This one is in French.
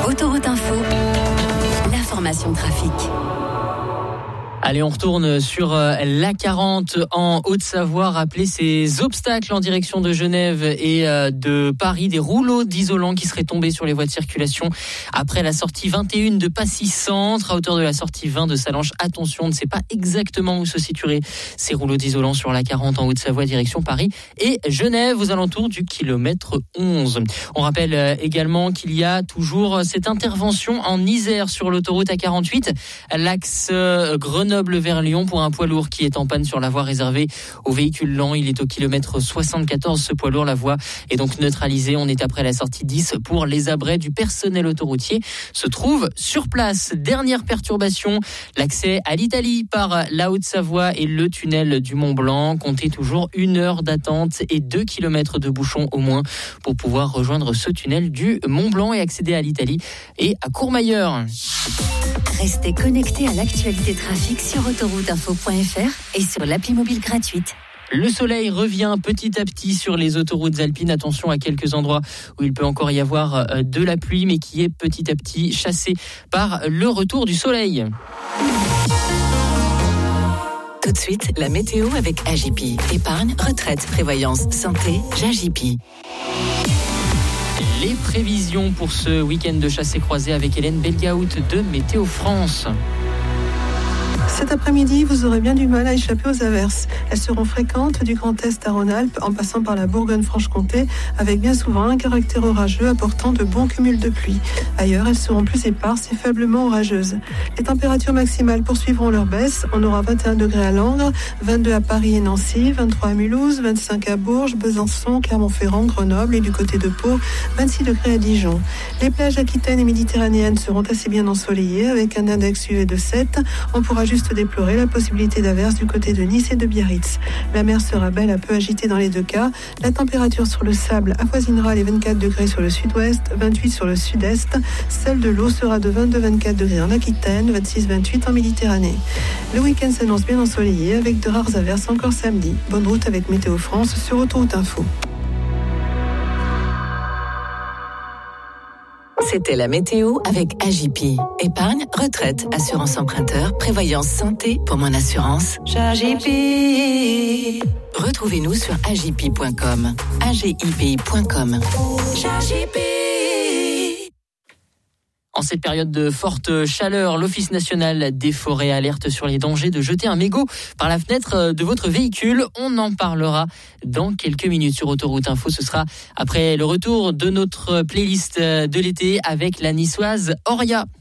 Autoroute Info, l'information trafic. Allez, on retourne sur l'A40 en Haute-Savoie. Rappelez ces obstacles en direction de Genève et de Paris, des rouleaux d'isolant qui seraient tombés sur les voies de circulation après la sortie 21 de Passy Centre, à hauteur de la sortie 20 de Sallanches. Attention, on ne sait pas exactement où se situeraient ces rouleaux d'isolant sur l'A40 en Haute-Savoie, direction Paris et Genève, aux alentours du kilomètre 11. On rappelle également qu'il y a toujours cette intervention en Isère sur l'autoroute A48, l'axe Grenoble vers Lyon pour un poids lourd qui est en panne sur la voie réservée aux véhicules lents. Il est au kilomètre 74, ce poids lourd. La voie est donc neutralisée. On est après la sortie 10 pour les abrets du personnel autoroutier se trouve sur place. Dernière perturbation, l'accès à l'Italie par la Haute-Savoie et le tunnel du Mont-Blanc. Comptez toujours 1 heure d'attente et 2 kilomètres de bouchons au moins pour pouvoir rejoindre ce tunnel du Mont-Blanc et accéder à l'Italie et à Courmayeur. Restez connectés à l'actualité trafic sur autorouteinfo.fr et sur l'appli mobile gratuite. Le soleil revient petit à petit sur les autoroutes alpines. Attention à quelques endroits où il peut encore y avoir de la pluie, mais qui est petit à petit chassé par le retour du soleil. Tout de suite, la météo avec Agipi. Épargne, retraite, prévoyance, santé, Agipi. Les prévisions pour ce week-end de chassé-croisé avec Hélène Belgaout de Météo France. Cet après-midi, vous aurez bien du mal à échapper aux averses. Elles seront fréquentes du Grand Est à Rhône-Alpes en passant par la Bourgogne-Franche-Comté avec bien souvent un caractère orageux apportant de bons cumuls de pluie. Ailleurs, elles seront plus éparses et faiblement orageuses. Les températures maximales poursuivront leur baisse. On aura 21 degrés à Langres, 22 à Paris et Nancy, 23 à Mulhouse, 25 à Bourges, Besançon, Clermont-Ferrand, Grenoble et du côté de Pau, 26 degrés à Dijon. Les plages aquitaines et méditerranéennes seront assez bien ensoleillées avec un index UV de 7. On pourra juste déplorer la possibilité d'averses du côté de Nice et de Biarritz. La mer sera belle à peu agitée dans les deux cas. La température sur le sable avoisinera les 24 degrés sur le sud-ouest, 28 sur le sud-est. Celle de l'eau sera de 22-24 degrés en Aquitaine, 26-28 en Méditerranée. Le week-end s'annonce bien ensoleillé avec de rares averses encore samedi. Bonne route avec Météo France sur Autoroute Info. C'était la météo avec Agipi. Épargne, retraite, assurance emprunteur, prévoyance santé pour mon assurance. Agipi. Retrouvez-nous sur agipi.com. agipi.com. Agipi. En cette période de forte chaleur, l'Office national des forêts alerte sur les dangers de jeter un mégot par la fenêtre de votre véhicule. On en parlera dans quelques minutes sur Autoroute Info. Ce sera après le retour de notre playlist de l'été avec la niçoise Auria.